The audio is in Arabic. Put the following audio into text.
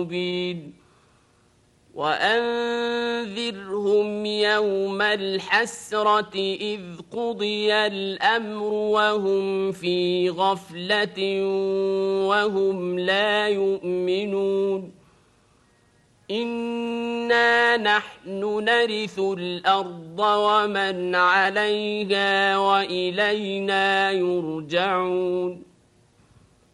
مبين وأنذرهم يوم الحسرة إذ قضي الأمر وهم في غفلة وهم لا يؤمنون إنا نحن نرث الأرض ومن عليها وإلينا يرجعون